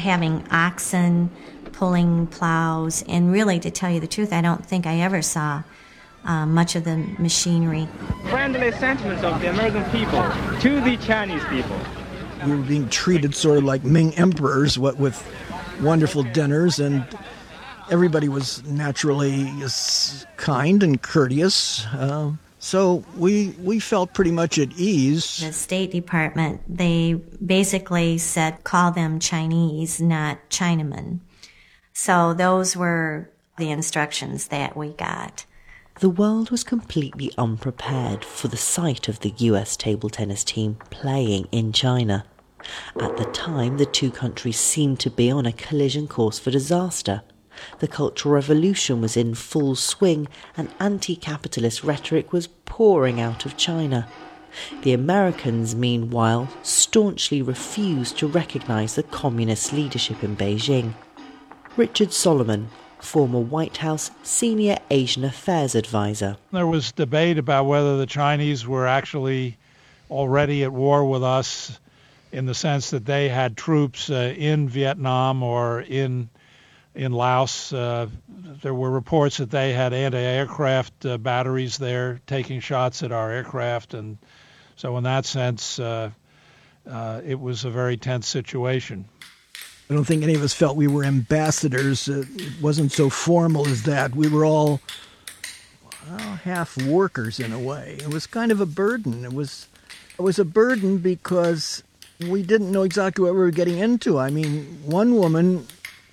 having oxen pulling plows, and really, to tell you the truth, I don't think I ever saw much of the machinery. Friendly sentiments of the American people to the Chinese people. We were being treated sort of like Ming emperors, what with wonderful dinners, and everybody was naturally kind and courteous. So we felt pretty much at ease. The State Department, they basically said, call them Chinese, not Chinamen. So those were the instructions that we got. The world was completely unprepared for the sight of the US table tennis team playing in China. At the time, the two countries seemed to be on a collision course for disaster. The Cultural Revolution was in full swing and anti-capitalist rhetoric was pouring out of China. The Americans, meanwhile, staunchly refused to recognise the communist leadership in Beijing. Richard Solomon, former White House Senior Asian Affairs Advisor. There was debate about whether the Chinese were actually already at war with us in the sense that they had troops in Vietnam or in Laos. There were reports that they had anti-aircraft batteries there taking shots at our aircraft. And so in that sense, it was a very tense situation. I don't think any of us felt we were ambassadors. It wasn't so formal as that. We were all half workers in a way. It was kind of a burden. It was a burden because we didn't know exactly what we were getting into. I mean, one woman,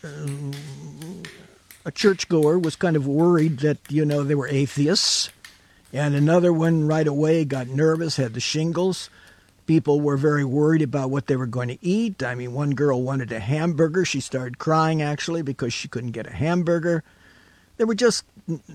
a churchgoer, was kind of worried that, they were atheists. And another one right away got nervous, had the shingles. People were very worried about what they were going to eat. I mean, one girl wanted a hamburger. She started crying, actually, because she couldn't get a hamburger. There were just,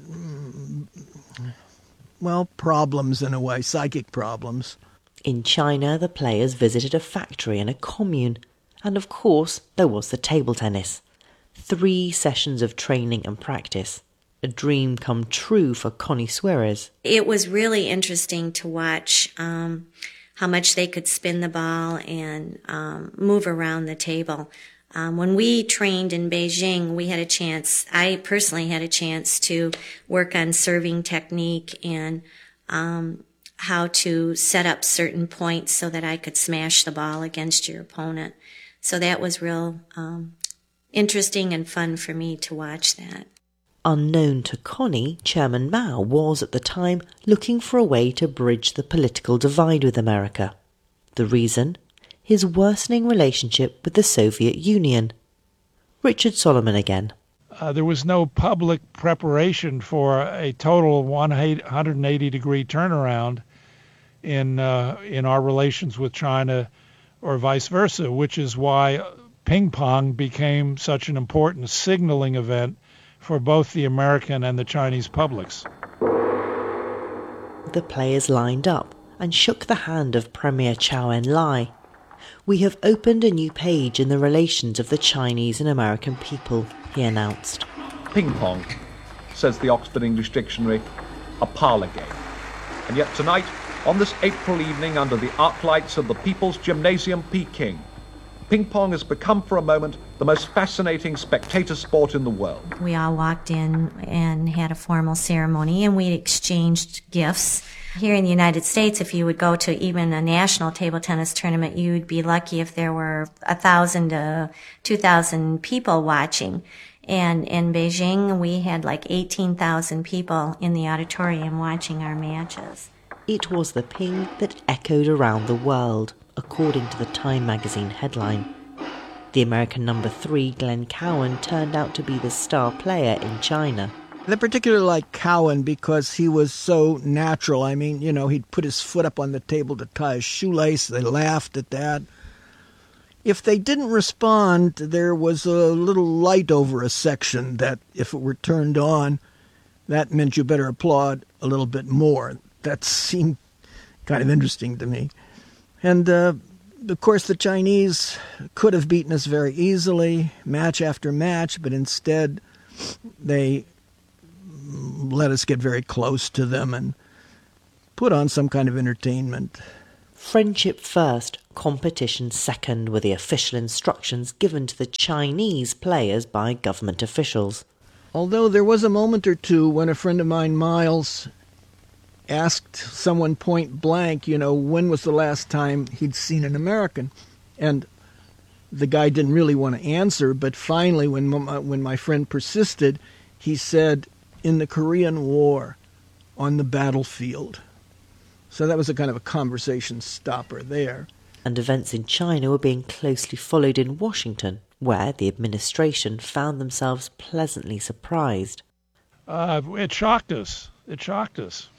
problems in a way, psychic problems. In China, the players visited a factory and a commune. And of course, there was the table tennis. 3 sessions of training and practice. A dream come true for Connie Suarez. It was really interesting to watch how much they could spin the ball and move around the table. When we trained in Beijing, I personally had a chance to work on serving technique and how to set up certain points so that I could smash the ball against your opponent. So that was real interesting and fun for me to watch that. Unknown to Connie, Chairman Mao was at the time looking for a way to bridge the political divide with America. The reason? His worsening relationship with the Soviet Union. Richard Solomon again. There was no public preparation for a total 180-degree turnaround in our relations with China or vice versa, which is why ping pong became such an important signaling event for both the American and the Chinese publics. The players lined up and shook the hand of Premier Chou En-lai. We have opened a new page in the relations of the Chinese and American people, he announced. Ping pong, says the Oxford English Dictionary, a parlour game. And yet tonight, on this April evening under the arc lights of the People's Gymnasium Peking, ping pong has become for a moment the most fascinating spectator sport in the world. We all walked in and had a formal ceremony and we exchanged gifts. Here in the United States, if you would go to even a national table tennis tournament, you'd be lucky if there were 1,000 to 2,000 people watching. And in Beijing, we had like 18,000 people in the auditorium watching our matches. It was the ping that echoed around the world, according to the Time magazine headline. The American number 3, Glenn Cowan, turned out to be the star player in China. They particularly liked Cowan because he was so natural. I mean, he'd put his foot up on the table to tie a shoelace. They laughed at that. If they didn't respond, there was a little light over a section that, if it were turned on, that meant you better applaud a little bit more. That seemed kind of interesting to me. And, of course, the Chinese could have beaten us very easily, match after match, but instead they let us get very close to them and put on some kind of entertainment. Friendship first, competition second were the official instructions given to the Chinese players by government officials. Although there was a moment or two when a friend of mine, Miles, asked someone point blank, when was the last time he'd seen an American? And the guy didn't really want to answer, but finally, when my friend persisted, he said, in the Korean War, on the battlefield. So that was a kind of a conversation stopper there. And events in China were being closely followed in Washington, where the administration found themselves pleasantly surprised. It shocked us. It shocked us.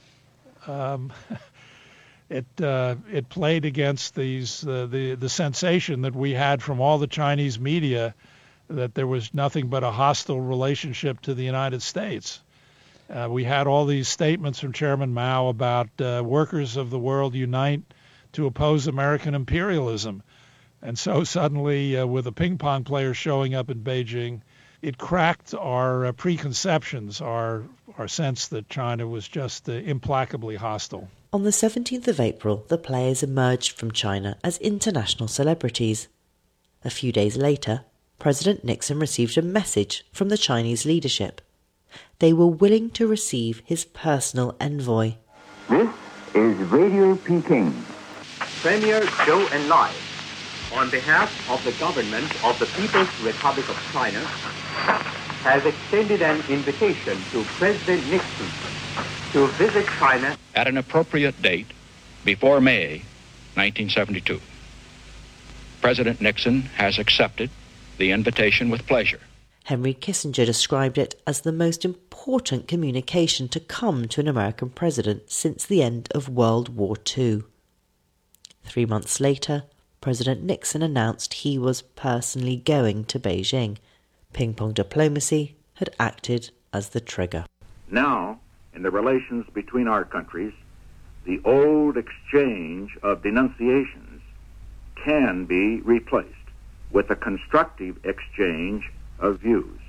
It played against the sensation that we had from all the Chinese media that there was nothing but a hostile relationship to the United States. We had all these statements from Chairman Mao about workers of the world unite to oppose American imperialism. And so suddenly, with a ping pong player showing up in Beijing, it cracked our preconceptions, our sense that China was just implacably hostile. On the 17th of April, the players emerged from China as international celebrities. A few days later, President Nixon received a message from the Chinese leadership. They were willing to receive his personal envoy. This is Radio Peking. Premier Zhou Enlai, on behalf of the government of the People's Republic of China, has extended an invitation to President Nixon to visit China at an appropriate date before May 1972. President Nixon has accepted the invitation with pleasure. Henry Kissinger described it as the most important communication to come to an American president since the end of World War II. 3 months later, President Nixon announced he was personally going to Beijing. Ping-pong diplomacy had acted as the trigger. Now, in the relations between our countries, the old exchange of denunciations can be replaced with a constructive exchange of views.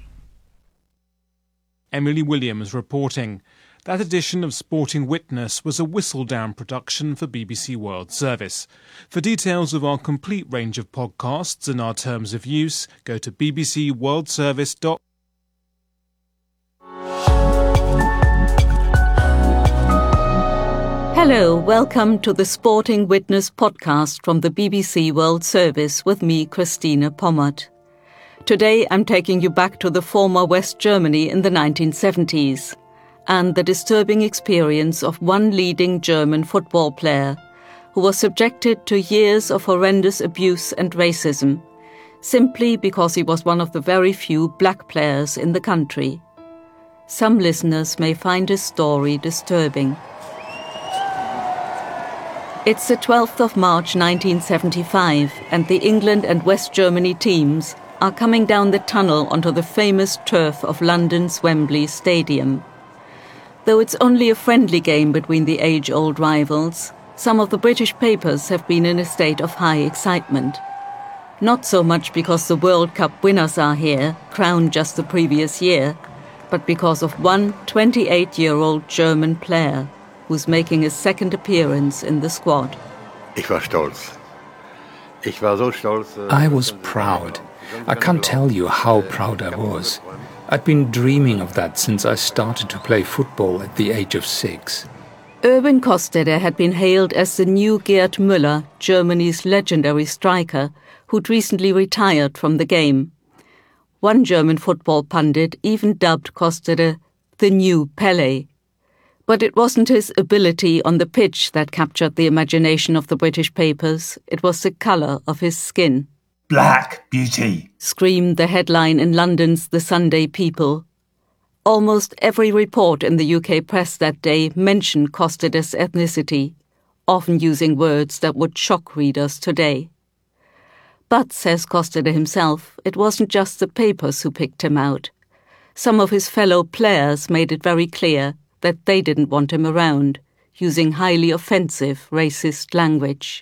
Emily Williams reporting. That edition of Sporting Witness was a Whistledown production for BBC World Service. For details of our complete range of podcasts and our terms of use, go to bbcworldservice.com. Hello, welcome to the Sporting Witness podcast from the BBC World Service with me, Christina Pommert. Today I'm taking you back to the former West Germany in the 1970s and the disturbing experience of one leading German football player who was subjected to years of horrendous abuse and racism simply because he was one of the very few black players in the country. Some listeners may find his story disturbing. It's the 12th of March 1975 and the England and West Germany teams are coming down the tunnel onto the famous turf of London's Wembley Stadium. Though it's only a friendly game between the age-old rivals, some of the British papers have been in a state of high excitement. Not so much because the World Cup winners are here, crowned just the previous year, but because of one 28-year-old German player who's making a second appearance in the squad. I was proud. I can't tell you how proud I was. I'd been dreaming of that since I started to play football at the age of 6. Erwin Kostede had been hailed as the new Gerd Müller, Germany's legendary striker, who'd recently retired from the game. One German football pundit even dubbed Kostede the new Pelé. But it wasn't his ability on the pitch that captured the imagination of the British papers, it was the colour of his skin. Black beauty, screamed the headline in London's The Sunday People. Almost every report in the UK press that day mentioned Kostede's ethnicity, often using words that would shock readers today. But, says Kostede himself, it wasn't just the papers who picked him out. Some of his fellow players made it very clear that they didn't want him around, using highly offensive racist language.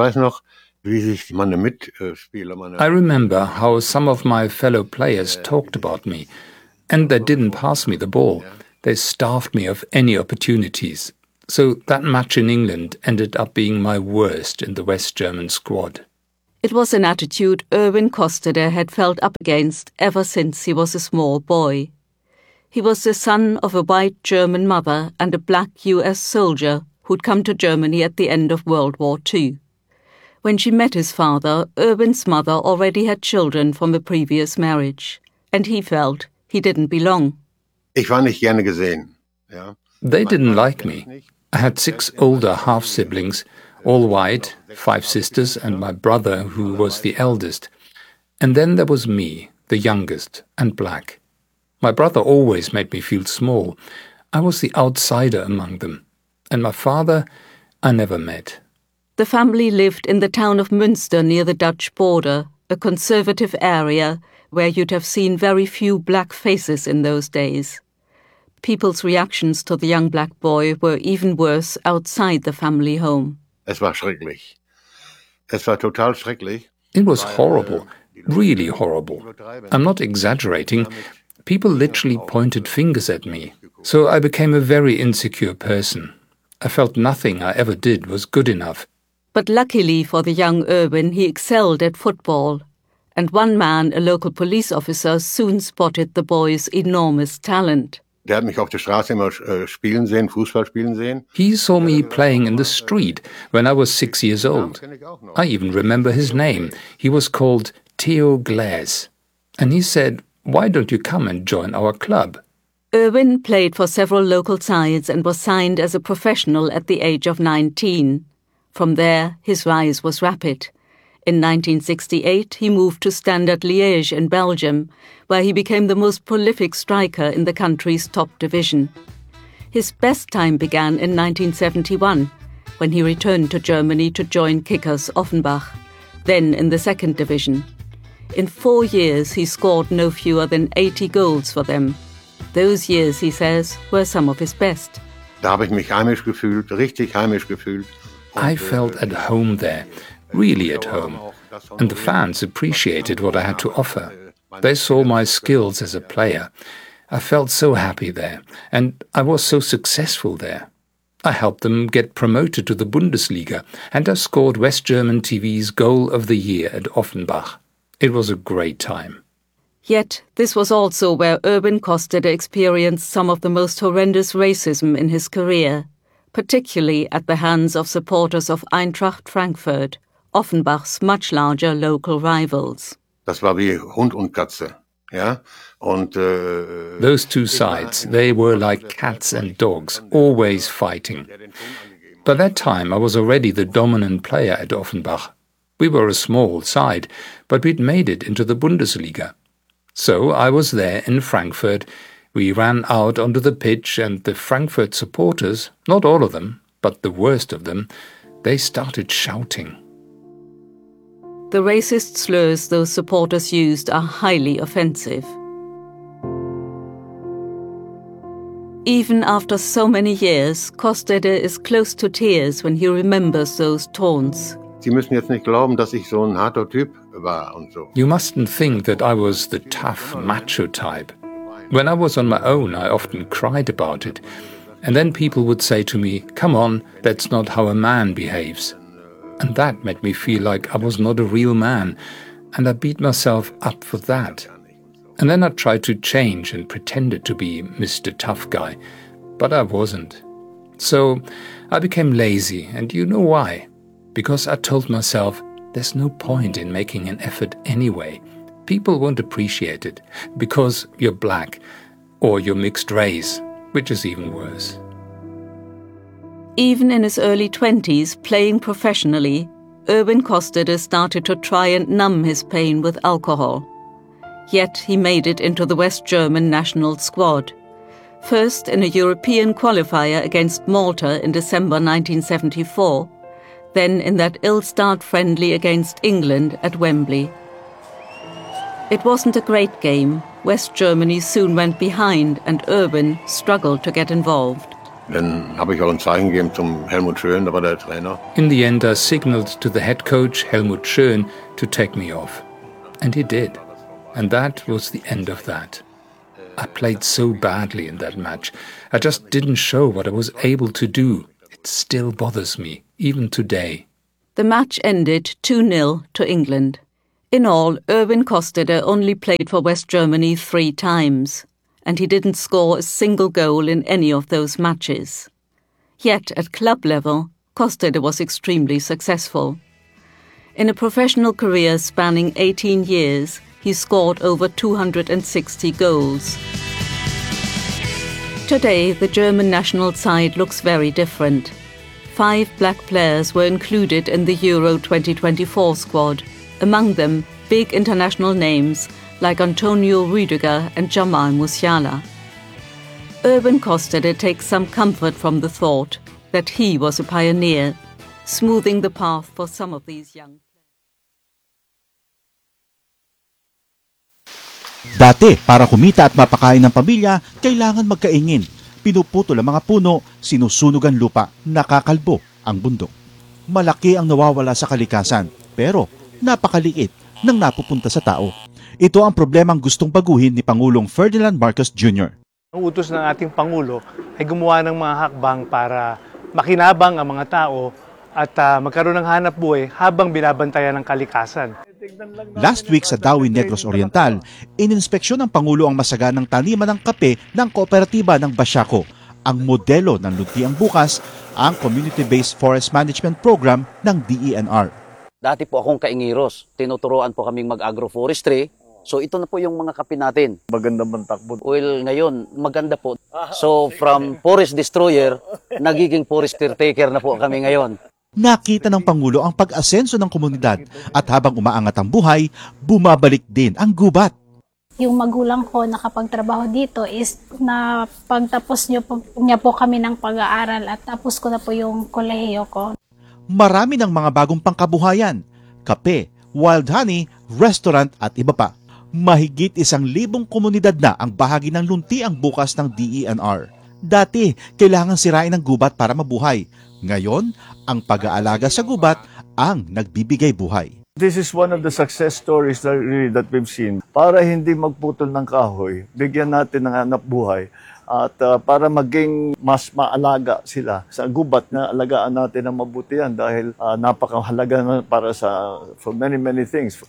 I remember how some of my fellow players talked about me, and they didn't pass me the ball. They starved me of any opportunities. So that match in England ended up being my worst in the West German squad. It was an attitude Erwin Kostede had felt up against ever since he was a small boy. He was the son of a white German mother and a black US soldier who'd come to Germany at the end of World War II. When she met his father, Erwin's mother already had children from a previous marriage, and he felt he didn't belong. Ich war nicht gerne gesehen. Ja. They didn't like me. I had 6 older half-siblings, all white, 5 sisters and my brother, who was the eldest. And then there was me, the youngest, and black. My brother always made me feel small. I was the outsider among them. And my father, I never met. The family lived in the town of Münster near the Dutch border, a conservative area where you'd have seen very few black faces in those days. People's reactions to the young black boy were even worse outside the family home. Es war schrecklich. Es war total schrecklich. It was horrible, really horrible. I'm not exaggerating. People literally pointed fingers at me. So I became a very insecure person. I felt nothing I ever did was good enough. But luckily for the young Erwin, he excelled at football. And one man, a local police officer, soon spotted the boy's enormous talent. Der hat mich auf der Straße immer spielen sehen, Fußball spielen sehen. He saw me playing in the street when I was 6 years old. I even remember his name. He was called Theo Glass. And he said, "Why don't you come and join our club?" Erwin played for several local sides and was signed as a professional at the age of 19. From there, his rise was rapid. In 1968, he moved to Standard Liège in Belgium, where he became the most prolific striker in the country's top division. His best time began in 1971, when he returned to Germany to join Kickers Offenbach, then in the second division. In 4 years, he scored no fewer than 80 goals for them. Those years, he says, were some of his best. Da habe ich mich heimisch gefühlt, richtig heimisch gefühlt. I felt at home there, really at home, and the fans appreciated what I had to offer. They saw my skills as a player. I felt so happy there, and I was so successful there. I helped them get promoted to the Bundesliga, and I scored West German TV's Goal of the Year at Offenbach. It was a great time. Yet, this was also where Erwin Kostede experienced some of the most horrendous racism in his career, particularly at the hands of supporters of Eintracht Frankfurt, Offenbach's much larger local rivals. Das war wie Hund und Katze, ja? Und those two sides, they were like cats and dogs, always fighting. By that time, I was already the dominant player at Offenbach. We were a small side, but we'd made it into the Bundesliga. So I was there in Frankfurt. We ran out onto the pitch, and the Frankfurt supporters, not all of them, but the worst of them, they started shouting. The racist slurs those supporters used are highly offensive. Even after so many years, Kostede is close to tears when he remembers those taunts. Sie müssen jetzt nicht glauben, dass ich so ein harter Typ war und so. You mustn't think that I was the tough, macho type. When I was on my own, I often cried about it. And then people would say to me, "Come on, that's not how a man behaves." And that made me feel like I was not a real man, and I beat myself up for that. And then I tried to change and pretended to be Mr. Tough Guy, but I wasn't. So I became lazy, and you know why? Because I told myself, there's no point in making an effort anyway. People won't appreciate it, because you're black, or you're mixed race, which is even worse. Even in his early 20s, playing professionally, Erwin Kostede started to try and numb his pain with alcohol. Yet he made it into the West German national squad. First in a European qualifier against Malta in December 1974, then in that ill-starred friendly against England at Wembley. It wasn't a great game. West Germany soon went behind and Erwin struggled to get involved. Dann habe ich auch ein Zeichen gegeben zum Helmut Schön, da war der Trainer. In the end, I signaled to the head coach, Helmut Schön, to take me off. And he did. And that was the end of that. I played so badly in that match. I just didn't show what I was able to do. still bothers me, even today. The match ended 2-0 to England. In all, Erwin Kostede only played for West Germany 3 times, and he didn't score a single goal in any of those matches. Yet, at club level, Kostede was extremely successful. In a professional career spanning 18 years, he scored over 260 goals. Today, the German national side looks very different. 5 black players were included in the Euro 2024 squad, among them big international names like Antonio Rüdiger and Jamal Musiala. Erwin Kostede takes some comfort from the thought that he was a pioneer, smoothing the path for some of these young players. Dati, para kumita at mapakain ng pamilya, kailangan magkaingin. Pinuputol ang mga puno, sinusunog ang lupa, nakakalbo ang bundok. Malaki ang nawawala sa kalikasan, pero napakaliit nang napupunta sa tao. Ito ang problemang gustong baguhin ni Pangulong Ferdinand Marcos Jr. Ang utos ng ating Pangulo ay gumawa ng mga hakbang para makinabang ang mga tao at magkaroon ng hanap buhay habang binabantayan ng kalikasan. Last week sa Dawi Negros Oriental, ininspeksyon ng Pangulo ang masaganang taniman ng kape ng kooperatiba ng Basiaco. Ang modelo ng Luntiang Bukas, ang Community-Based Forest Management Program ng DENR. Dati po akong kaingiros, tinuturoan po kaming mag-agroforestry. So ito na po yung mga kape natin. Maganda bang takbo? Well, ngayon, maganda po. So from forest destroyer, nagiging forest caretaker na po kami ngayon. Nakita ng Pangulo ang pag-asenso ng komunidad at habang umaangat ang buhay, bumabalik din ang gubat. Yung magulang ko nakapagtrabaho dito is na pagtapos niya po kami ng pag-aaral at tapos ko na po yung kolehiyo ko. Marami ng mga bagong pangkabuhayan, kape, wild honey, restaurant at iba pa. Mahigit 1,000 komunidad na ang bahagi ng Luntiang Bukas ng DENR. Dati, kailangan sirain ang gubat para mabuhay. Ngayon, ang pag-aalaga sa gubat ang nagbibigay buhay. This is one of the success stories that we've seen. Para hindi magputol ng kahoy, bigyan natin ng hanap buhay at para maging mas maalaga sila sa gubat na alagaan natin ng mabuti yan dahil napakahalaga na para for many things.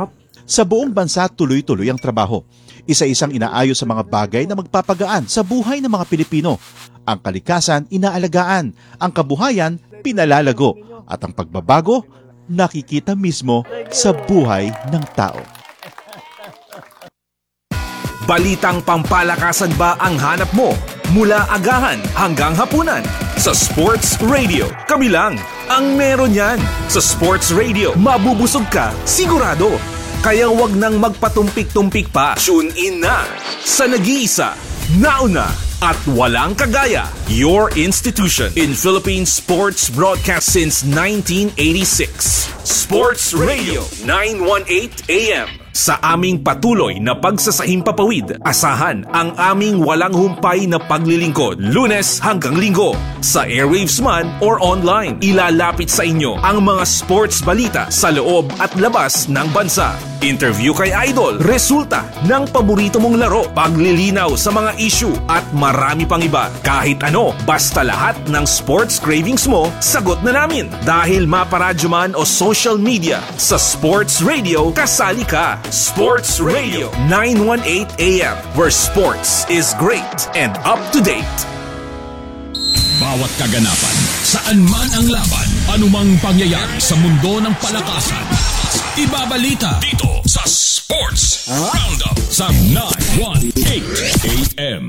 Sa buong bansa, tuloy-tuloy ang trabaho. Isa-isang inaayos sa mga bagay na magpapagaan sa buhay ng mga Pilipino. Ang kalikasan, inaalagaan. Ang kabuhayan, pinalalago. At ang pagbabago, nakikita mismo sa buhay ng tao. Balitang pampalakasan ba ang hanap mo? Mula agahan hanggang hapunan. Sa Sports Radio, kami lang ang meron yan. Sa Sports Radio, mabubusog ka, sigurado. Kaya wag nang magpatumpik-tumpik pa. Tune in na sa nag-iisa, nauna at walang kagaya. Your institution in Philippine sports broadcast since 1986. Sports Radio 918 AM. Sa aming patuloy na pagsasahimpapawid, asahan ang aming walang humpay na paglilingkod, Lunes hanggang Linggo. Sa airwaves man or online, ilalapit sa inyo ang mga sports balita sa loob at labas ng bansa. Interview kay Idol, resulta ng paborito mong laro, paglilinaw sa mga issue at marami pang iba. Kahit ano, basta lahat ng sports cravings mo, sagot na namin. Dahil maparadyo man o social media, sa Sports Radio, kasali ka. Sports Radio 918 AM, where sports is great and up to date. Bawat kaganapan, saan man ang laban, anumang pangyayari sa mundo ng palakasan, ibabalita dito sa Sports Roundup sa 918 AM.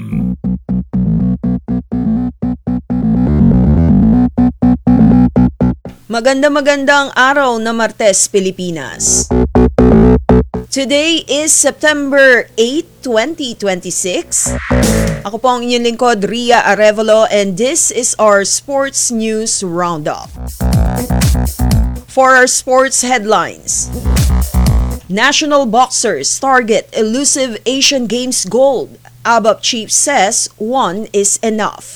Magandang araw na Martes, Pilipinas. Today is September 8, 2026. Ako po ang inyong lingkod, Ria Arevalo, and this is our Sports News Roundup. For our sports headlines, national boxers target elusive Asian Games gold. ABAP chief says one is enough.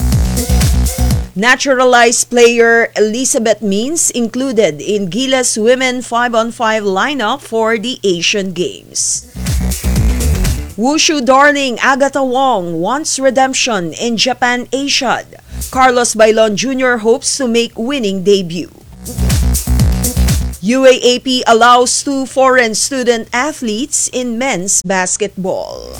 Naturalized player Elizabeth Means included in Gilas Women 5-on-5 lineup for the Asian Games. Wushu darling Agatha Wong wants redemption in Japan Asiad. Carlos Bailon Jr. hopes to make winning debut. UAAP allows 2 foreign student athletes in men's basketball.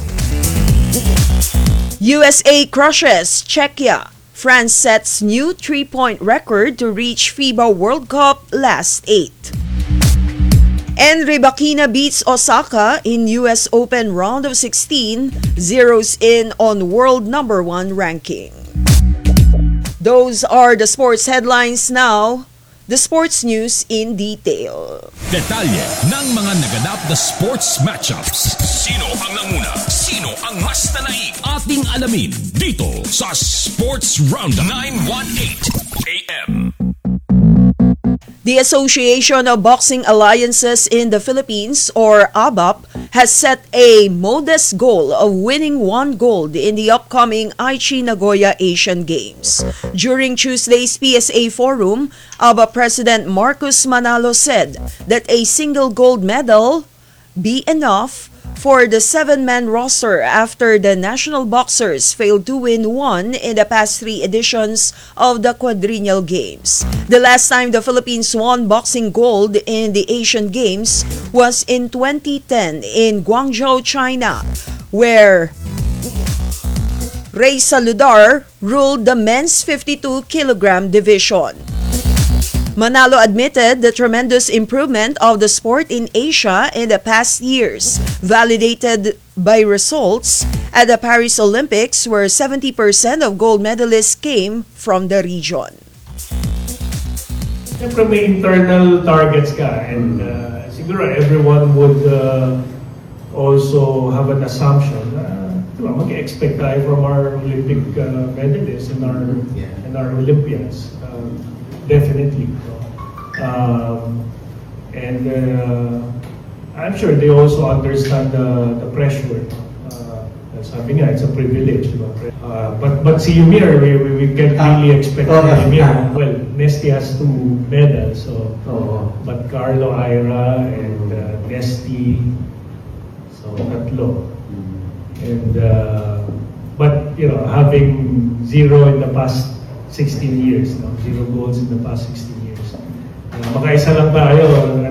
USA crushes Czechia. France sets new 3-point record to reach FIBA World Cup last 8. And Rybakina beats Osaka in US Open round of 16, zeroes in on world number 1 ranking. Those are the sports headlines. Now, the sports news in detail. Detalye ng mga naganap na sports matchups. Sino ang nanguna? Sino ang mas nanaig? Ating alamin dito sa Sports Roundup 918 AM. The Association of Boxing Alliances in the Philippines, or ABAP, has set a modest goal of winning 1 gold in the upcoming Aichi Nagoya Asian Games. During Tuesday's PSA Forum, ABAP President Marcus Manalo said that a single gold medal be enough for the 7-man roster after the national boxers failed to win 1 in the past 3 editions of the Quadrennial Games. The last time the Philippines won boxing gold in the Asian Games was in 2010 in Guangzhou, China, where Ray Saludar ruled the men's 52-kilogram division. Manalo admitted the tremendous improvement of the sport in Asia in the past years, validated by results at the Paris Olympics where 70% of gold medalists came from the region. Siyempre may internal targets ka and siguro everyone would also have an assumption mag-expect tayo from our Olympic medalists and our Olympians. Definitely. I'm sure they also understand the pressure. Sabi nga, it's a privilege. But si Ymir, we can't really expect Ymir. Well, Nesty has 2 medals. But Carlo, Ira, and Nesty, so tatlo. And but having 0 in the past 16 years, 0 goals in the past 16 years. Makaisa lang tayo,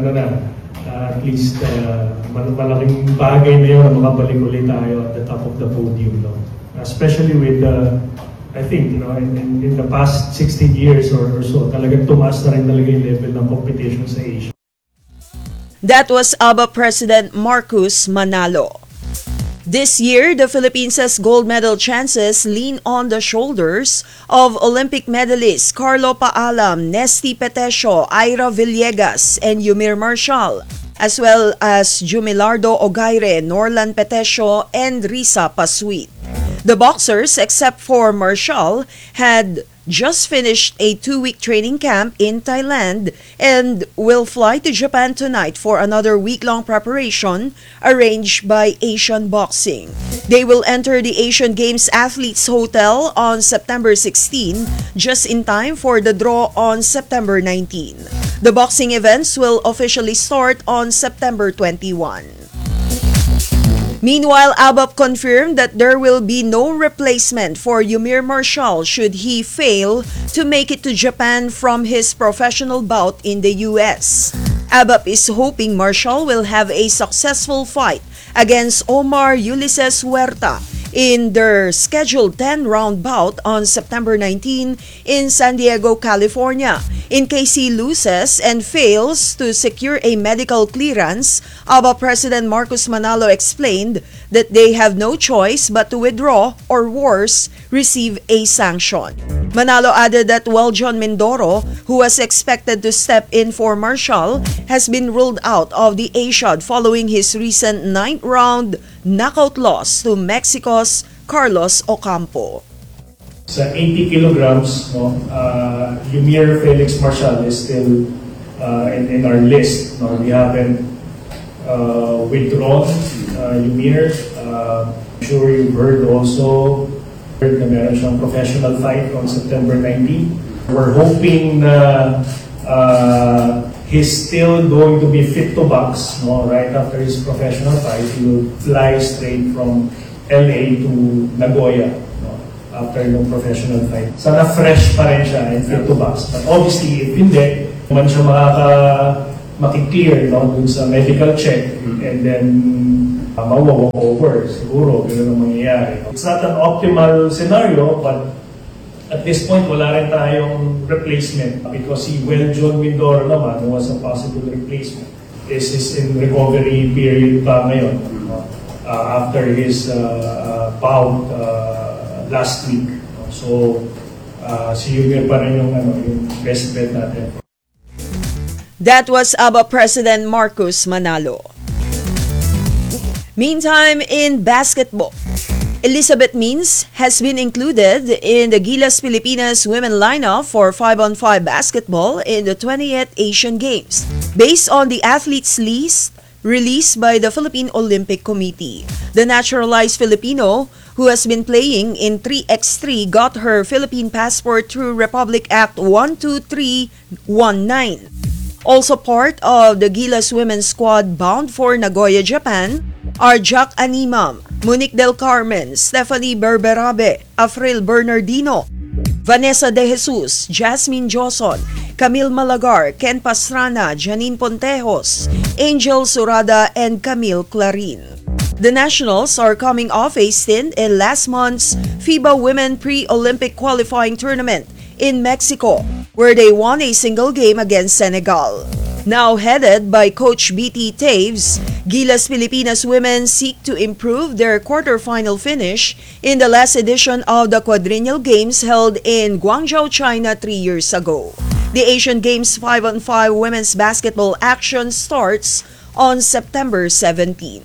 at least malaking bagay na yun, makabalik ulit tayo at the top of the podium. Especially with, I think, in the past 16 years or so, talagang tumaas na rin talaga yung level ng competition sa Asia. That was ABA President Marcus Manalo. This year, the Philippines' gold medal chances lean on the shoulders of Olympic medalists Carlo Paalam, Nesty Petesio, Ira Villegas, and Ymir Marshall, as well as Jumilardo Ogaire, Norlan Petesio, and Risa Pasuit. The boxers, except for Marshall, had just finished a 2-week training camp in Thailand and will fly to Japan tonight for another week-long preparation arranged by Asian Boxing. They will enter the Asian Games Athletes Hotel on September 16, just in time for the draw on September 19. The boxing events will officially start on September 21. Meanwhile, ABAP confirmed that there will be no replacement for Ymir Marshall should he fail to make it to Japan from his professional bout in the US. ABAP is hoping Marshall will have a successful fight against Omar Ulysses Huerta in their scheduled 10-round bout on September 19 in San Diego, California. In case he loses and fails to secure a medical clearance, ABA President Marcus Manalo explained that they have no choice but to withdraw or worse, receive a sanction. Manalo added that Weljon Mindoro, who was expected to step in for Marshall, has been ruled out of the ASIAD following his recent 9th-round knockout loss to Mexico's Carlos Ocampo. Sa 80 kilograms, Ymir Felix Marshall is still in our list. We haven't withdrawn Ymir. I'm sure you've heard also na meron siyang professional fight on September 19. We're hoping na he's still going to be fit to box. Right after his professional fight, he will fly straight from LA to Nagoya. after ng professional fight. Sana fresh pa rin siya and fit to box. But obviously, if hindi, man siya makiklear dun sa medical check and then mawawalk over. Siguro, gano'n ang mangyayari. It's not an optimal scenario, but at this point, wala rin tayong replacement because si John Mindoro naman, who was a possible replacement, is in recovery period pa ngayon after his bout last week. So, si Yumir pa rin yung best bet natin. That was ABA President Marcos Manalo. Meantime, in basketball, Elizabeth Means has been included in the Gilas Pilipinas women lineup for 5-on-5 basketball in the 20th Asian Games, based on the athletes list released by the Philippine Olympic Committee. The naturalized Filipino, who has been playing in 3x3, got her Philippine passport through Republic Act 12319. Also part of the Gilas women's squad bound for Nagoya, Japan, are Jack Animam, Monique Del Carmen, Stephanie Berberabe, Afril Bernardino, Vanessa De Jesus, Jasmine Joson, Camille Malagar, Ken Pastrana, Janine Pontejos, Angel Surada, and Camille Clarin. The Nationals are coming off a stint in last month's FIBA Women Pre-Olympic Qualifying Tournament in Mexico, where they won a single game against Senegal. Now headed by Coach BT Taves, Gilas Pilipinas women seek to improve their quarterfinal finish in the last edition of the Quadrennial Games held in Guangzhou, China 3 years ago. The Asian Games 5-on-5 women's basketball action starts on September 17.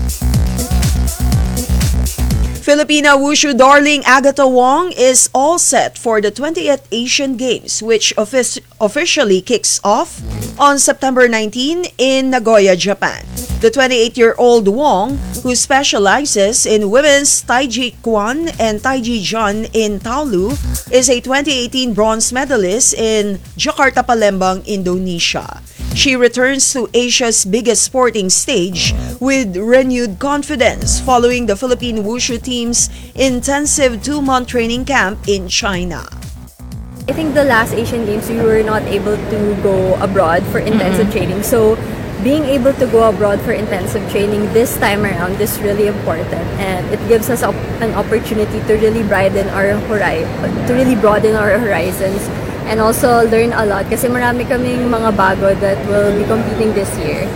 Filipina Wushu darling Agatha Wong is all set for the 20th Asian Games, which officially kicks off on September 19 in Nagoya, Japan. The 28-year-old Wong, who specializes in women's Taiji Kwan and Taiji Jun in Taolu, is a 2018 bronze medalist in Jakarta, Palembang, Indonesia. She returns to Asia's biggest sporting stage with renewed confidence following the Philippine Wushu team's intensive 2-month training camp in China. I think the last Asian Games we were not able to go abroad for intensive training. So being able to go abroad for intensive training this time around is really important, and it gives us an opportunity to really broaden our horizons and also learn a lot kasi marami kaming mga bago that will be competing this year.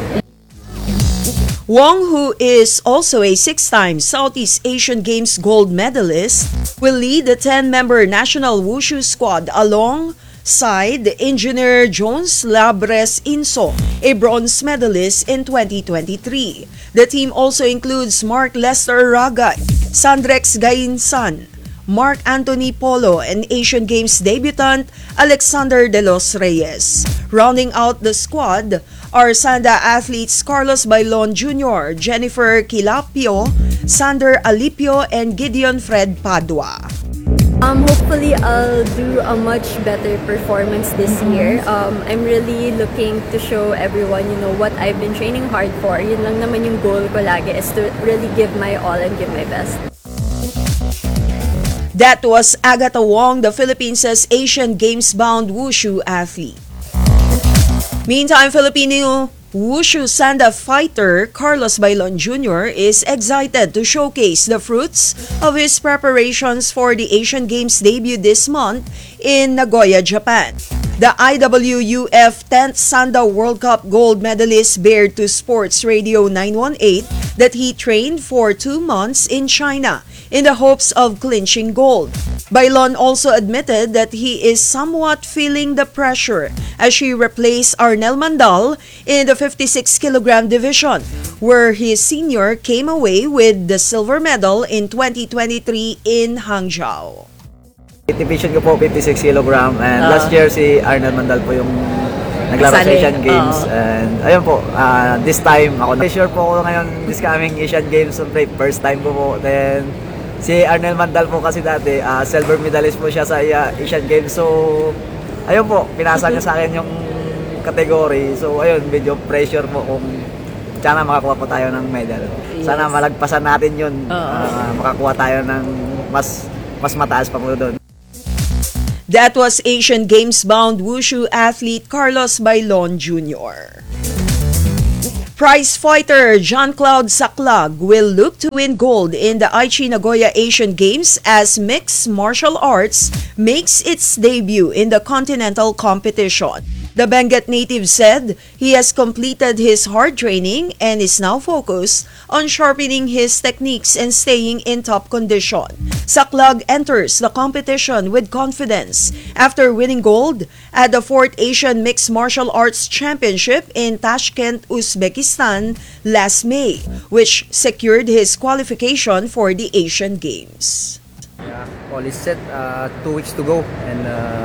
Wong, who is also a 6-time Southeast Asian Games gold medalist, will lead the 10-member national wushu squad alongside engineer Jones Labres Inso, a bronze medalist in 2023. The team also includes Mark Lester Ragay, Sandrex Gainsan, Mark Anthony Polo, and Asian Games debutant Alexander De Los Reyes. Rounding out the squad are Sanda athletes Carlos Bailon Jr., Jennifer Kilapio, Sander Alipio, and Gideon Fred Padua. Hopefully, I'll do a much better performance this year. I'm really looking to show everyone, what I've been training hard for. Yun lang naman yung goal ko lagi, is to really give my all and give my best. That was Agatha Wong, the Philippines' Asian Games-bound wushu athlete. Meantime, Filipino wushu sanda fighter Carlos Bailon Jr. is excited to showcase the fruits of his preparations for the Asian Games debut this month in Nagoya, Japan. The IWUF 10th Sanda World Cup gold medalist bared to Sports Radio 918 that he trained for 2 months in China in the hopes of clinching gold. Bailon also admitted that he is somewhat feeling the pressure as she replaced Arnel Mandal in the 56-kilogram division, where his senior came away with the silver medal in 2023 in Hangzhou. Division ko po 56 kilogram, and last year si Arnel Mandal po yung naglaro sa Asian Games, and ayun po, this time ako sure po ako ngayon this coming Asian Games, first time ko po. Then si Arnel Mandal po kasi dati silver medalist po siya sa Asian Games, so ayun po, pinasa niya sa akin yung category, so ayun, medyo pressure po kung sana makakuha po tayo ng medal. Sana malagpasan natin yun, makakuha tayo ng mas mas mataas pa po doon. That was Asian Games-bound wushu athlete Carlos Bailon Jr. Prize fighter Jean-Claude Saclag will look to win gold in the Aichi Nagoya Asian Games as mixed martial arts makes its debut in the continental competition. The Benguet native said he has completed his hard training and is now focused on sharpening his techniques and staying in top condition. Saclag enters the competition with confidence after winning gold at the 4th Asian Mixed Martial Arts Championship in Tashkent, Uzbekistan last May, which secured his qualification for the Asian Games. All is set, 2 weeks to go and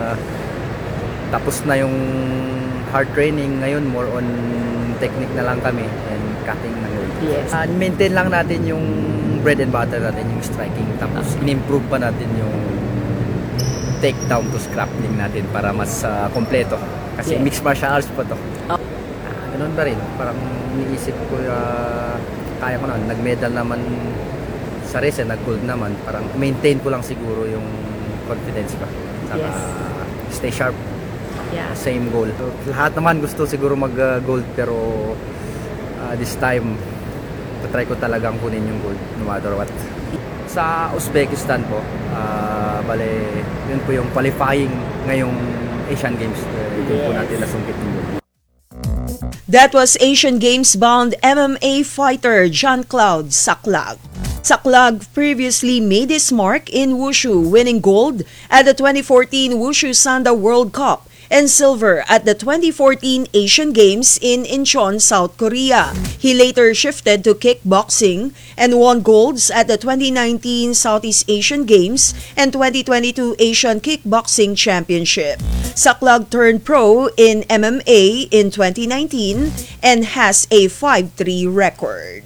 tapos na yung hard training. Ngayon more on technique na lang kami and cutting ng weight. Yes. Maintain lang natin yung bread and butter natin, yung striking, tapos in-improve pa natin yung takedown to scrapping natin para mas kompleto kasi mixed martial arts po to. Ganun ba rin, parang iniisip ko kaya ko na, nag-medal naman sa race, nag-gold naman, parang maintain ko lang siguro yung confidence ko saka stay sharp. Same goal. So, lahat naman gusto siguro mag-gold pero this time try ko talagang kunin yung gold no matter what. Sa Uzbekistan po, bale yun po yung qualifying ngayong Asian Games. Doon po natin nasungkit yung gold. That was Asian Games-bound MMA fighter Jean-Claude Saclag. Saclag previously made his mark in wushu, winning gold at the 2014 Wushu Sanda World Cup and silver at the 2014 Asian Games in Incheon, South Korea. He later shifted to kickboxing and won golds at the 2019 Southeast Asian Games and 2022 Asian Kickboxing Championship. Saclag turned pro in MMA in 2019 and has a 5-3 record.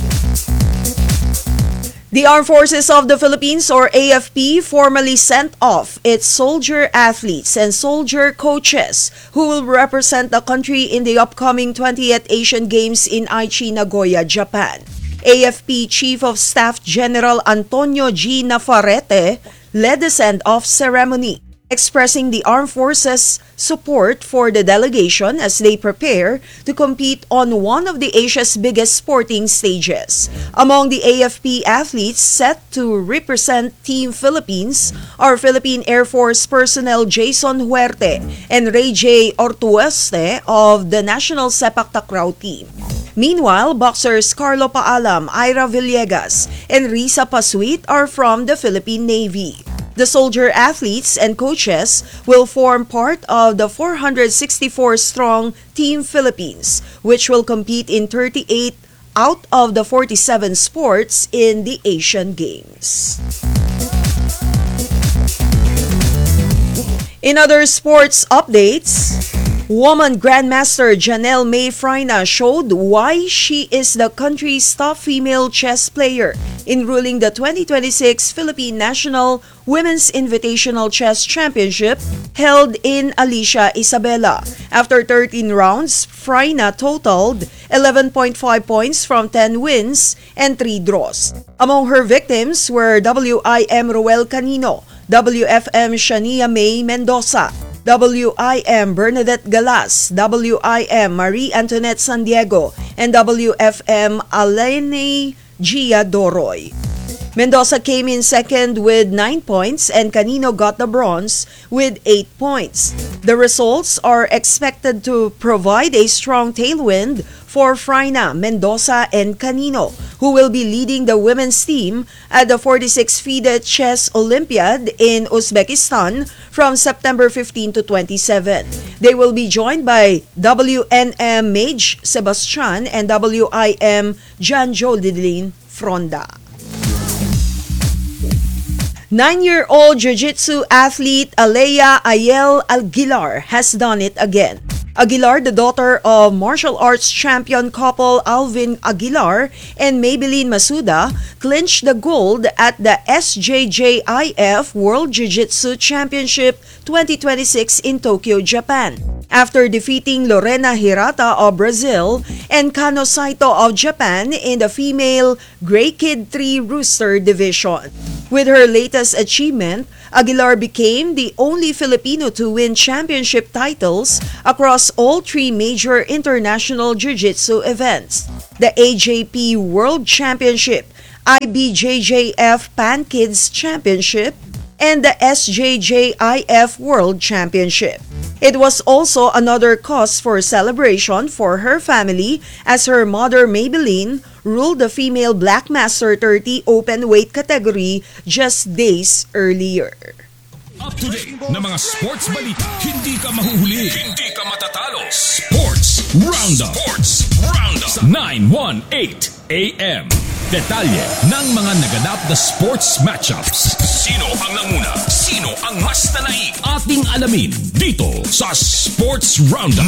The Armed Forces of the Philippines, or AFP, formally sent off its soldier athletes and soldier coaches who will represent the country in the upcoming 20th Asian Games in Aichi, Nagoya, Japan. AFP Chief of Staff General Antonio G. Navarrete led the send-off ceremony, expressing the Armed Forces' support for the delegation as they prepare to compete on one of the Asia's biggest sporting stages. Among the AFP athletes set to represent Team Philippines are Philippine Air Force personnel Jason Huerte and Ray J. Ortueste of the National Sepak Takraw team. Meanwhile, boxers Carlo Paalam, Ira Villegas, and Risa Pasuit are from the Philippine Navy. The soldier athletes and coaches will form part of the 464-strong Team Philippines, which will compete in 38 out of the 47 sports in the Asian Games. In other sports updates, woman Grandmaster Janelle May Freina showed why she is the country's top female chess player in ruling the 2026 Philippine National Women's Invitational Chess Championship held in Alicia, Isabela. After 13 rounds, Freina totaled 11.5 points from 10 wins and 3 draws. Among her victims were WIM Roel Canino, WFM Shania May Mendoza, WIM Bernadette Galas, WIM Marie Antoinette San Diego, and WFM Alene Gia Doroy. Mendoza came in second with 9 points and Canino got the bronze with 8 points. The results are expected to provide a strong tailwind for Freina, Mendoza, and Canino, who will be leading the women's team at the 46th FIDE Chess Olympiad in Uzbekistan from September 15 to 27. They will be joined by WNM Mage Sebastian and WIM Jan Jolidlin Fronda. 9-year-old jiu-jitsu athlete Alea Ayel Aguilar has done it again. Aguilar, the daughter of martial arts champion couple Alvin Aguilar and Maybelline Masuda, clinched the gold at the SJJIF World Jiu-Jitsu Championship 2026 in Tokyo, Japan, after defeating Lorena Hirata of Brazil and Kano Saito of Japan in the female Grey Kid 3 Rooster division. With her latest achievement, Aguilar became the only Filipino to win championship titles across all three major international jiu-jitsu events: the AJP World Championship, IBJJF Pan Kids Championship, and the SJJIF World Championship. It was also another cause for celebration for her family as her mother Maybelline ruled the female Black Master 30 open weight category just days earlier. Up to date na mga sports balita, hindi ka mahuhuli, hindi ka matatalo. Sports Roundup. Sports Roundup sa 918 AM. Detalye ng mga naganap na sports matchups. Sino ang nanguna? Sino ang mas nanaig? Ating alamin dito sa Sports Roundup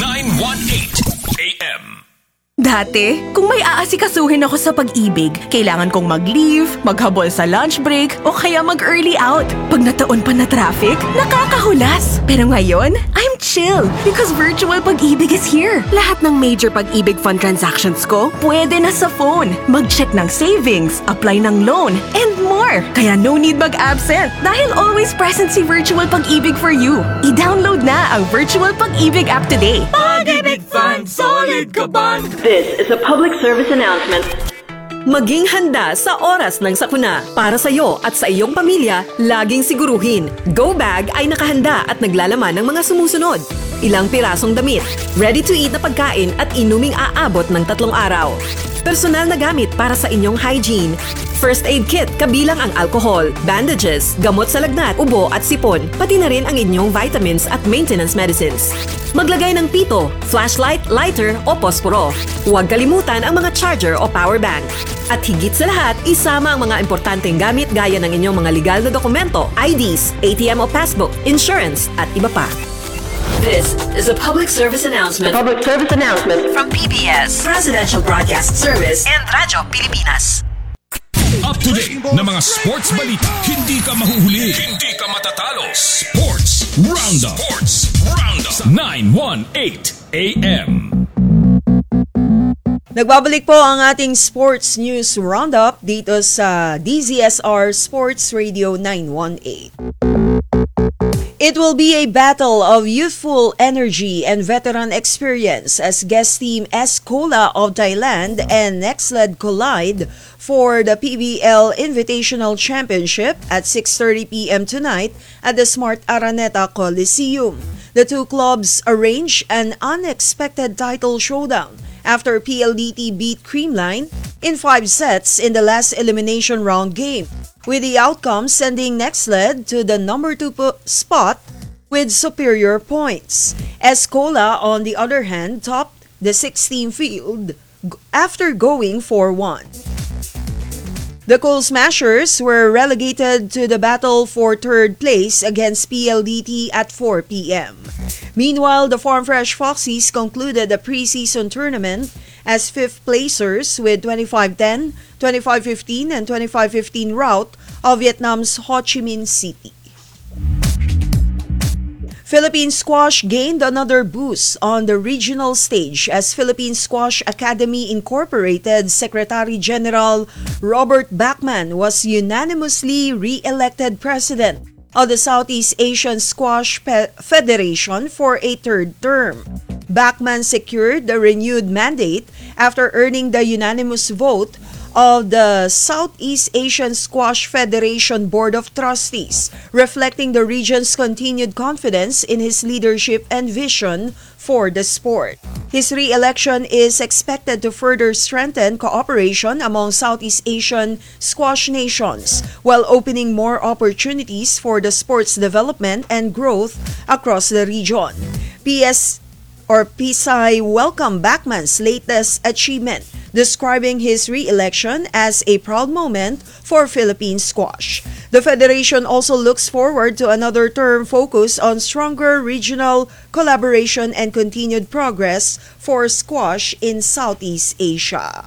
918 AM. Dati, kung may aasikasuhin ako sa pag-ibig, kailangan kong mag-leave, maghabol sa lunch break, o kaya mag-early out. Pag nataon pa na traffic, nakakahulas. Pero ngayon, I'm chill because virtual pag-ibig is here. Lahat ng major pag-ibig fund transactions ko, pwede na sa phone. Mag-check ng savings, apply ng loan, and more. Kaya no need mag-absent dahil always present si Virtual Pag-ibig for you. I-download na ang Virtual Pag-ibig app today. Pag-ibig Fund, solid ka band! This is a public service announcement. Maging handa sa oras ng sakuna. Para sa iyo at sa iyong pamilya, laging siguruhin, Go Bag ay nakahanda at naglalaman ng mga sumusunod. Ilang pirasong damit, ready-to-eat na pagkain at inuming aabot ng 3 araw. Personal na gamit para sa inyong hygiene. First aid kit kabilang ang alcohol, bandages, gamot sa lagnat, ubo at sipon, pati na rin ang inyong vitamins at maintenance medicines. Maglagay ng pito, flashlight, lighter o posporo. Huwag kalimutan ang mga charger o power bank. At higit sa lahat, isama ang mga importanteng gamit gaya ng inyong mga legal na dokumento, IDs, ATM o passbook, insurance at iba pa. This is a public service announcement. Public service announcement From PBS, Presidential Broadcast Service, and Radyo Pilipinas. Up to date na mga sports balita, hindi ka mahuhuli, hindi ka matatalo. Sports Roundup. Sports Roundup sa 918 AM. Nagbabalik po ang ating Sports News Roundup dito sa DZSR Sports Radio 918. It will be a battle of youthful energy and veteran experience as guest team Escola of Thailand and Nextled collide for the PBL Invitational Championship at 6:30 p.m. tonight at the Smart Araneta Coliseum. The two clubs arrange an unexpected title showdown after PLDT beat Creamline in 5 sets in the last elimination round game, with the outcome sending Nextled to the number 2 spot with superior points. Escola, on the other hand, topped the 16 field after going 4-1. The Coal Smashers were relegated to the battle for third place against PLDT at 4 p.m. Meanwhile, the Farm Fresh Foxies concluded the preseason tournament as fifth placers with 25-10, 25-15, and 25-15 route of Vietnam's Ho Chi Minh City. Philippine Squash gained another boost on the regional stage as Philippine Squash Academy Incorporated Secretary General Robert Bachman was unanimously re-elected president of the Southeast Asian Squash Federation for a third term. Bachman secured the renewed mandate after earning the unanimous vote of the Southeast Asian Squash Federation Board of Trustees, reflecting the region's continued confidence in his leadership and vision for the sport. His re-election is expected to further strengthen cooperation among Southeast Asian squash nations, while opening more opportunities for the sport's development and growth across the region. PSI welcomed Bachman's latest achievement, describing his re-election as a proud moment for Philippine squash. The federation also looks forward to another term focused on stronger regional collaboration and continued progress for squash in Southeast Asia.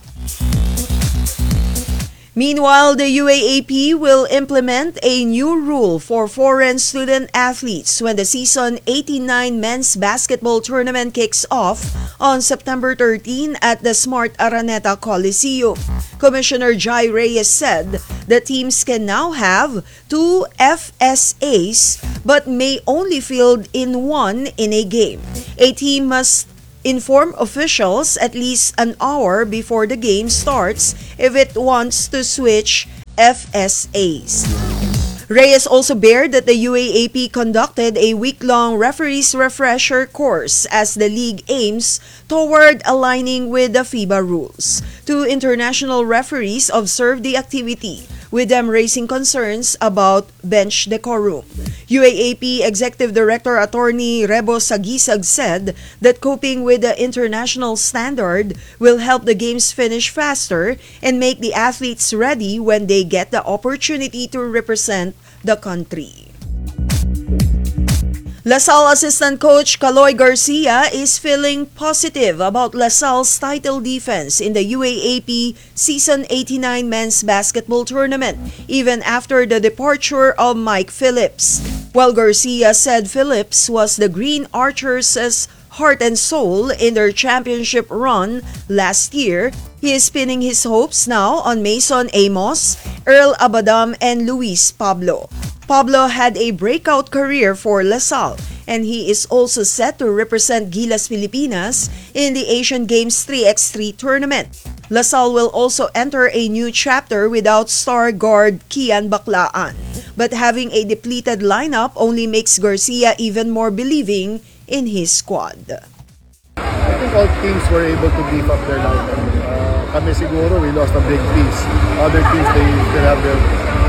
Meanwhile, the UAAP will implement a new rule for foreign student athletes when the season 89 men's basketball tournament kicks off on September 13 at the Smart Araneta Coliseum. Commissioner Jai Reyes said the teams can now have 2 FSAs but may only field in one in a game. A team must inform officials at least an hour before the game starts if it wants to switch FSAs. Reyes also bared that the UAAP conducted a week-long referees refresher course as the league aims toward aligning with the FIBA rules. 2 international referees observed the activity, with them raising concerns about bench decorum. UAAP Executive Director Attorney Rebo Sagisag said that coping with the international standard will help the games finish faster and make the athletes ready when they get the opportunity to represent the country. LaSalle assistant coach Caloy Garcia is feeling positive about LaSalle's title defense in the UAAP Season 89 men's basketball tournament, even after the departure of Mike Phillips. While Garcia said Phillips was the Green Archers' heart and soul in their championship run last year, he is pinning his hopes now on Mason Amos, Earl Abadam, and Luis Pablo. Pablo had a breakout career for LaSalle, and he is also set to represent Gilas Pilipinas in the Asian Games 3x3 tournament. LaSalle will also enter a new chapter without star guard Kian Baclaan, but having a depleted lineup only makes Garcia even more believing in his squad. I think all teams were able to beef up their lineup. Kami siguro, we lost a big piece. Other teams, they still have their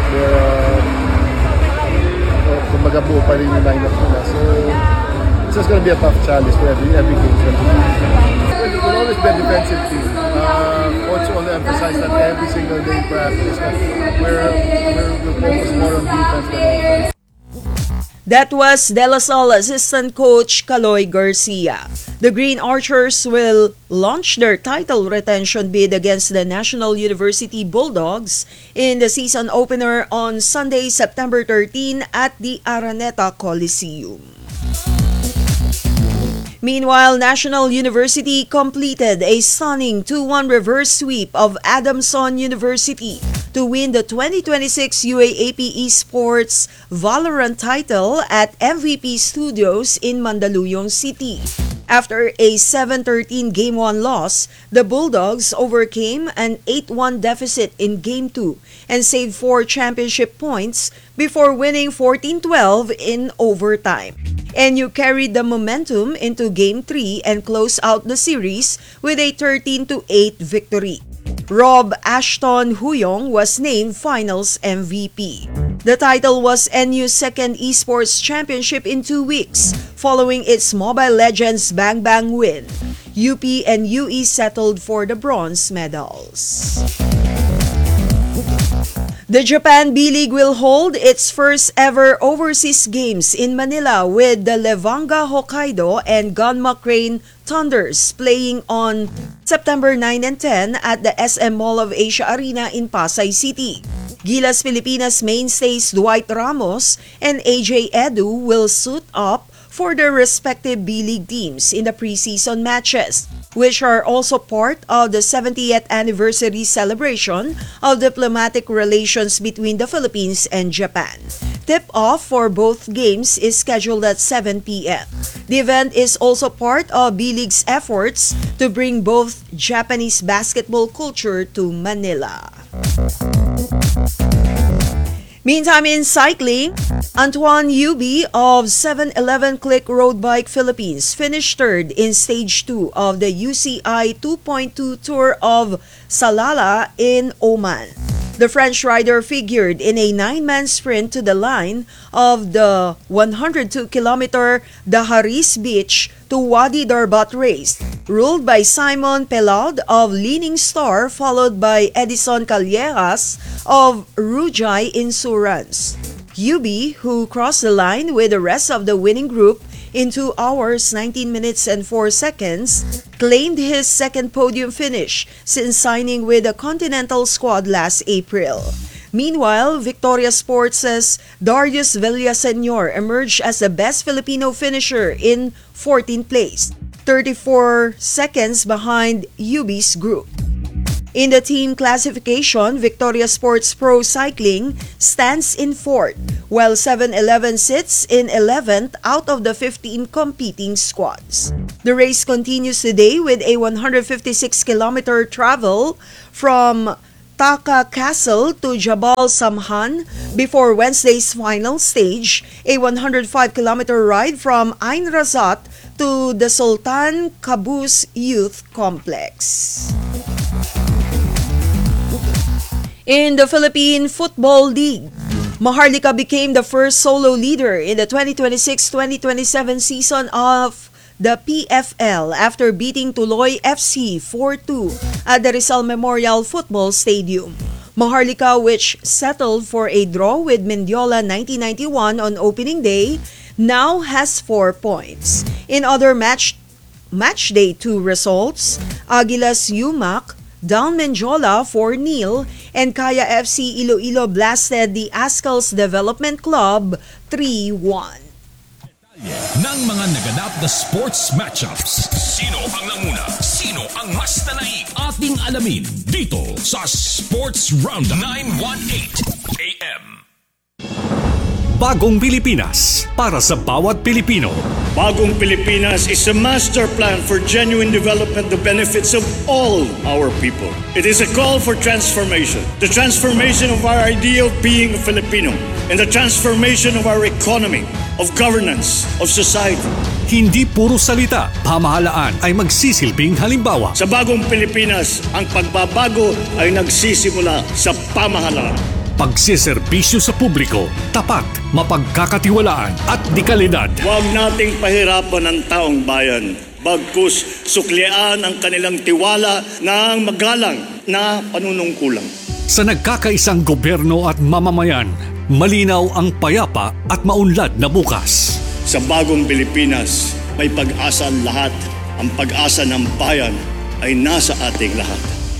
kumbaga buo pa rin yung lineup nila. So, it's just going to be a tough challenge for every game. It will always be a defensive team. Coach will emphasize that every single day in practice. We'll focus more on defense than offense. That was De La Salle assistant coach Caloy Garcia. The Green Archers will launch their title retention bid against the National University Bulldogs in the season opener on Sunday, September 13 at the Araneta Coliseum. Meanwhile, National University completed a stunning 2-1 reverse sweep of Adamson University to win the 2026 UAAP Esports Valorant title at MVP Studios in Mandaluyong City. After a 7-13 Game 1 loss, the Bulldogs overcame an 8-1 deficit in Game 2 and saved 4 championship points before winning 14-12 in overtime. NU carried the momentum into Game 3 and closed out the series with a 13-8 victory. Rob Ashton Huyong was named Finals MVP. The title was NU's second esports championship in 2 weeks, following its Mobile Legends Bang Bang win. UP and UE settled for the bronze medals. The Japan B-League will hold its first ever overseas games in Manila with the Levanga Hokkaido and Gunma Crane Thunders playing on September 9 and 10 at the SM Mall of Asia Arena in Pasay City. Gilas Pilipinas mainstays Dwight Ramos and AJ Edu will suit up for their respective B-League teams in the preseason matches, which are also part of the 70th anniversary celebration of diplomatic relations between the Philippines and Japan. Tip-off for both games is scheduled at 7 p.m. The event is also part of B-League's efforts to bring both Japanese basketball culture to Manila. Meantime, in cycling, Antoine Yubi of 7-Eleven Click Road Bike Philippines finished third in Stage 2 of the UCI 2.2 Tour of Salalah in Oman. The French rider figured in a 9-man sprint to the line of the 102-kilometer Daharis Beach to Wadi Darbat race, ruled by Simon Pelad of Leaning Star, followed by Edison Callejas of Rujay Insurance. UB, who crossed the line with the rest of the winning group in 2 hours, 19 minutes and 4 seconds, claimed his second podium finish since signing with the Continental squad last April. Meanwhile, Victoria Sports' Darius Villaseñor emerged as the best Filipino finisher in 14th place, 34 seconds behind UB's group. In the team classification, Victoria Sports Pro Cycling stands in 4th, while 7-Eleven sits in 11th out of the 15 competing squads. The race continues today with a 156-kilometer travel from Taka Castle to Jabal Samhan before Wednesday's final stage, a 105-kilometer ride from Ain Razat to the Sultan Qaboos Youth Complex. In the Philippine Football League, Maharlika became the first solo leader in the 2026-2027 season of the PFL after beating Tuloy FC 4-2 at the Rizal Memorial Football Stadium. Maharlika, which settled for a draw with Mendiola 1991 on opening day, now has 4 points. In other match day 2 results, Aguilas UMAC down Menjola 4-0 and Kaya FC Iloilo blasted the Ascals Development Club 3-1. Ng mga naganap na sports matchups. Sino ang nanguna? Sino ang mas nanaig? Ating alamin dito sa Sports Roundup 918 AM. Bagong Pilipinas para sa bawat Pilipino. Bagong Pilipinas is a master plan for genuine development, the benefits of all our people. It is a call for transformation. The transformation of our idea of being a Filipino and the transformation of our economy, of governance, of society. Hindi puro salita, pamahalaan ay magsisilbing halimbawa. Sa Bagong Pilipinas, ang pagbabago ay nagsisimula sa pamahalaan. Pagsiservisyo sa publiko, tapat, mapagkakatiwalaan at dekalidad. Huwag nating pahirapan ang taong bayan. Bagkus suklian ang kanilang tiwala ng magalang na panunungkulan. Sa nagkakaisang gobyerno at mamamayan, malinaw ang payapa at maunlad na bukas. Sa Bagong Pilipinas, may pag-asa ang lahat. Ang pag-asa ng bayan ay nasa ating lahat.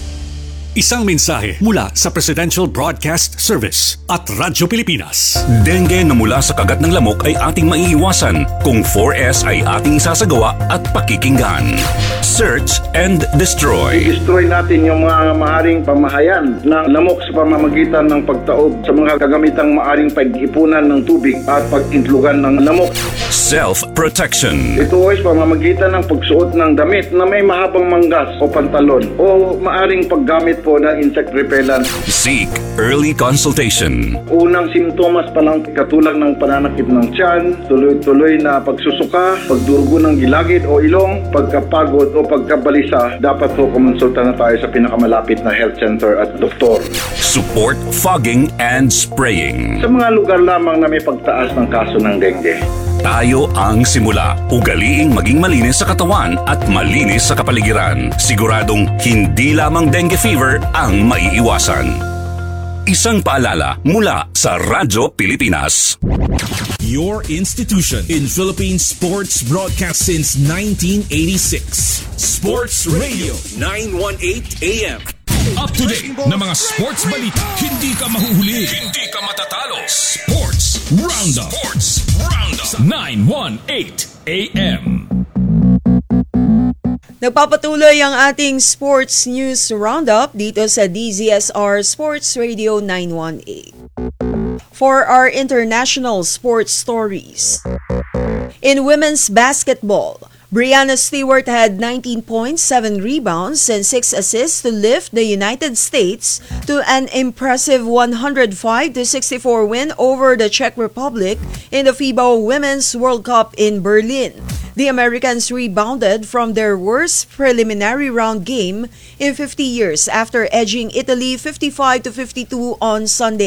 Isang mensahe mula sa Presidential Broadcast Service at Radyo Pilipinas. Dengue na mula sa kagat ng lamok ay ating maiiwasan kung 4S ay ating sasagawa at pakikinggan. Search and destroy. I-destroy natin yung mga maaring pamahayan ng lamok sa pamamagitan ng pagtaob sa mga kagamitang maaring pag-ipunan ng tubig at pag-intlugan ng lamok. Self-protection. Ito ay pamamagitan ng pagsuot ng damit na may mahabang manggas o pantalon o maaring paggamit po ng insect repellent. Seek early consultation. Unang simptomas pa lang katulad ng pananakit ng tiyan, tuloy-tuloy na pagsusuka, pagdurugo ng gilagid o ilong, pagkapagod o pagkabalisa, dapat po kumonsulta na tayo sa pinakamalapit na health center at doktor. Support fogging and spraying. Sa mga lugar lamang na may pagtaas ng kaso ng dengue. Tayo ang simula. Ugaliing maging malinis sa katawan at malinis sa kapaligiran. Siguradong hindi lamang dengue fever ang maiiwasan. Isang paalala mula sa Radyo Pilipinas. Your institution in Philippine sports broadcast since 1986. Sports Radio 918 AM. Up to date na mga sports balita. Hindi ka mahuhuli. Hindi ka matatalo. Sports Roundup. Sports Roundup. 918 AM. Nagpapatuloy ang ating Sports News Roundup dito sa DZSR Sports Radio 918. For our international sports stories. In women's basketball, Brianna Stewart had 19 points, 7 rebounds, and 6 assists to lift the United States to an impressive 105-64 win over the Czech Republic in the FIBA Women's World Cup in Berlin. The Americans rebounded from their worst preliminary round game in 50 years after edging Italy 55-52 on Sunday.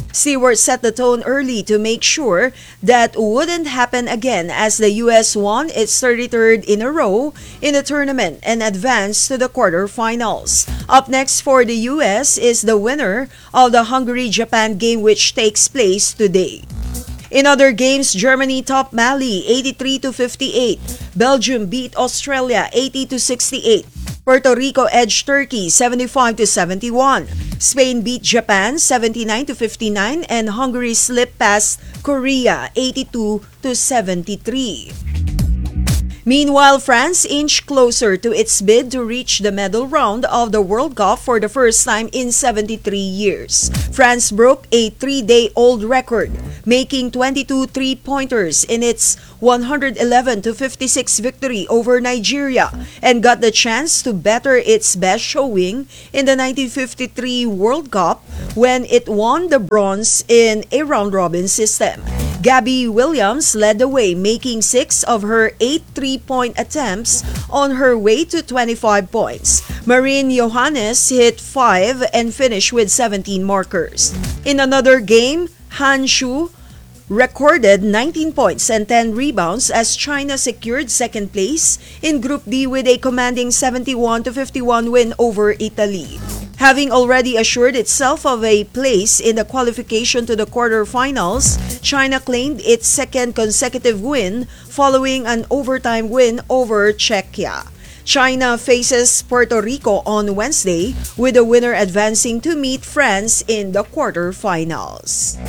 Stewart set the tone early to make sure that wouldn't happen again as the U.S. won its 33rd in a row in the tournament and advanced to the quarterfinals. Up next for the U.S. is the winner of the Hungary-Japan game, which takes place today. In other games, Germany topped Mali 83-58. Belgium beat Australia 80-68. Puerto Rico edged Turkey 75-71. Spain beat Japan 79-59 and Hungary slipped past Korea 82-73. Meanwhile, France inched closer to its bid to reach the medal round of the World Cup for the first time in 73 years. France broke a 3-day-old record, making 22 three-pointers in its 111-56 victory over Nigeria, and got the chance to better its best showing in the 1953 World Cup when it won the bronze in a round-robin system. Gabby Williams led the way, making 6 of her 8 three-point attempts on her way to 25 points. Marine Johannes hit 5 and finished with 17 markers. In another game, Han Shu recorded 19 points and 10 rebounds as China secured second place in Group D with a commanding 71-51 win over Italy. Having already assured itself of a place in the qualification to the quarterfinals, China claimed its second consecutive win following an overtime win over Czechia. China faces Puerto Rico on Wednesday, with the winner advancing to meet France in the quarterfinals.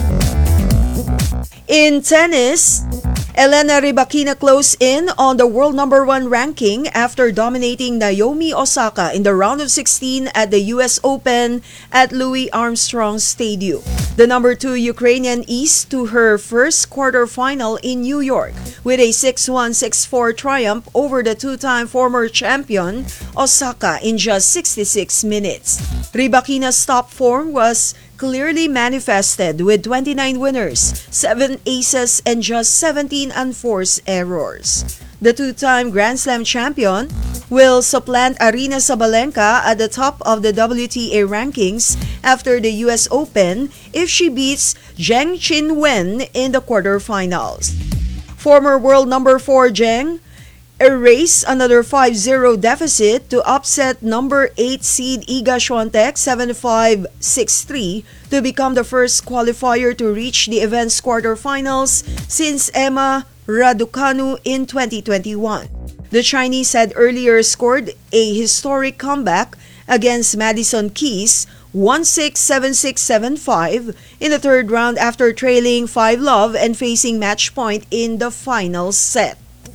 In tennis, Elena Rybakina closed in on the world number 1 ranking after dominating Naomi Osaka in the round of 16 at the US Open at Louis Armstrong Stadium. The number 2 Ukrainian eased to her first quarterfinal in New York with a 6-1, 6-4 triumph over the two-time former champion Osaka in just 66 minutes. Rybakina's top form was clearly manifested with 29 winners, 7 aces, and just 17 unforced errors. The two-time Grand Slam champion will supplant Aryna Sabalenka at the top of the WTA rankings after the US Open if she beats Zheng Qinwen in the quarterfinals. Former world number 4 Zheng erased another 5-0 deficit to upset number 8 seed Iga Swiatek 7-5, 6-3 to become the first qualifier to reach the event's quarterfinals since Emma Raducanu in 2021. The Chinese had earlier scored a historic comeback against Madison Keys 1-6, 7-6, 7-5 in the third round after trailing 5-love and facing match point in the final set.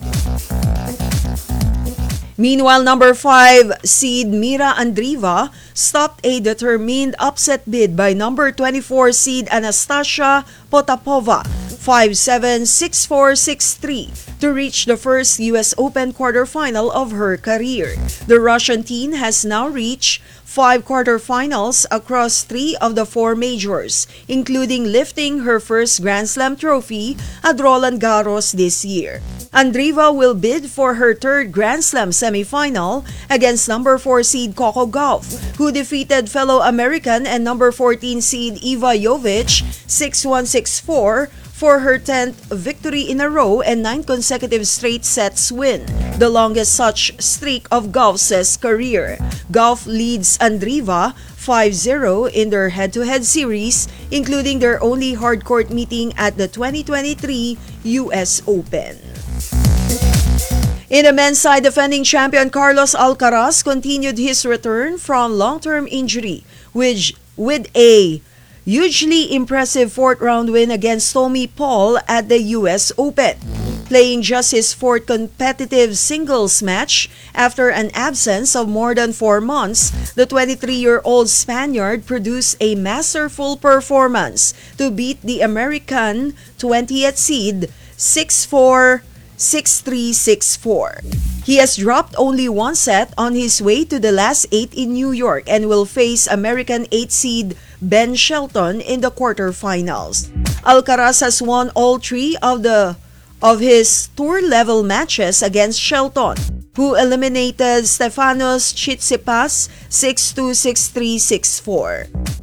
Meanwhile, number 5 seed Mira Andreeva stopped a determined upset bid by number 24 seed Anastasia Potapova 5-7, 6-4, 6-3 to reach the first US Open quarterfinal of her career. The Russian teen has now reached 5 quarterfinals across 3 of the 4 majors, including lifting her first Grand Slam trophy at Roland Garros this year. Andreeva will bid for her third Grand Slam semifinal against number 4 seed Coco Gauff, who defeated fellow American and number 14 seed Iva Jovic 6-1, 6-4 for her 10th victory in a row and 9 consecutive straight sets win, the longest such streak of Gauff's career. Gauff leads Andreeva 5-0 in their head-to-head series, including their only hardcourt meeting at the 2023 US Open. In the men's side, defending champion Carlos Alcaraz continued his return from long-term injury with a hugely impressive 4th-round win against Tommy Paul at the US Open. Playing just his 4th competitive singles match after an absence of more than 4 months, the 23-year-old Spaniard produced a masterful performance to beat the American 20th seed 6-4, 6-3, 6-4. He has dropped only 1 set on his way to the last 8 in New York and will face American 8 seed Ben Shelton in the quarterfinals. Alcaraz has won all 3 of his tour-level matches against Shelton, who eliminated Stefanos Tsitsipas 6-2, 6-3, 6-4.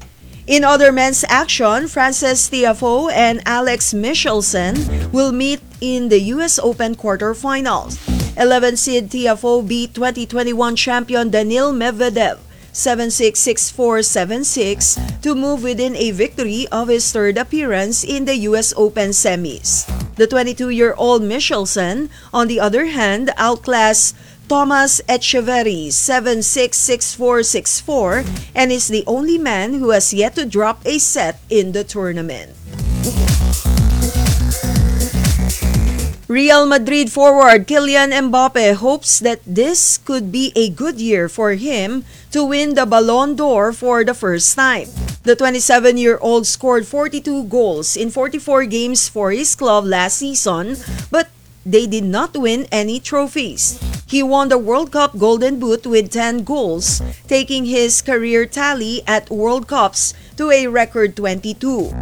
In other men's action, Frances Tiafoe and Alex Michelsen will meet in the US Open quarterfinals. 11 seed Tiafoe beat 2021 champion Daniil Medvedev 7-6, 6-4, 7-6 to move within a victory of his third appearance in the US Open semis. The 22-year-old Michelsen, on the other hand, outclassed Thomas Etcheverry 7-6, 6-4, 6-4 and is the only man who has yet to drop a set in the tournament. Real Madrid forward Kylian Mbappe hopes that this could be a good year for him to win the Ballon d'Or for the first time. The 27-year-old scored 42 goals in 44 games for his club last season, but they did not win any trophies. He won the World Cup Golden Boot with 10 goals, taking his career tally at World Cups to a record 22.